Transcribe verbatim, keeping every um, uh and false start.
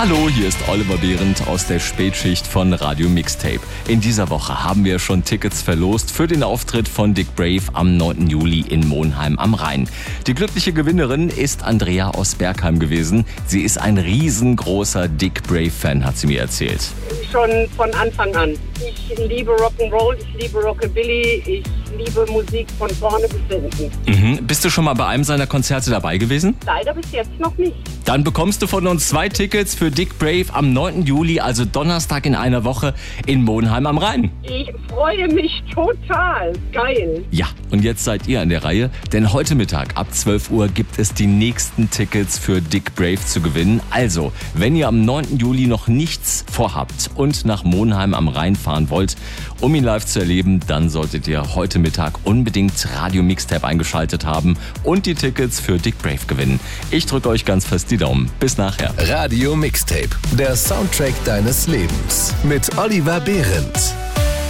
Hallo, hier ist Oliver Behrendt aus der Spätschicht von Radio Mixtape. In dieser Woche haben wir schon Tickets verlost für den Auftritt von Dick Brave am neunten Juli in Monheim am Rhein. Die glückliche Gewinnerin ist Andrea aus Bergheim gewesen. Sie ist ein riesengroßer Dick Brave-Fan, hat sie mir erzählt. Schon von Anfang an. Ich liebe Rock'n'Roll, ich liebe Rockabilly, ich liebe Musik von vorne bis hinten. Mhm. Bist du schon mal bei einem seiner Konzerte dabei gewesen? Leider bis jetzt noch nicht. Dann bekommst du von uns zwei Tickets für Dick Brave am neunten Juli, also Donnerstag in einer Woche in Monheim am Rhein. Ich freue mich total. Geil. Ja, und jetzt seid ihr an der Reihe, denn heute Mittag ab zwölf Uhr gibt es die nächsten Tickets für Dick Brave zu gewinnen. Also, wenn ihr am neunten Juli noch nichts vorhabt und nach Monheim am Rhein fahren wollt, um ihn live zu erleben, dann solltet ihr heute Mittag unbedingt Radio Mixtape eingeschaltet haben und die Tickets für Dick Brave gewinnen. Ich drücke euch ganz fest die Daumen. Bis nachher. Radio Mixtape, der Soundtrack deines Lebens mit Oliver Behrendt.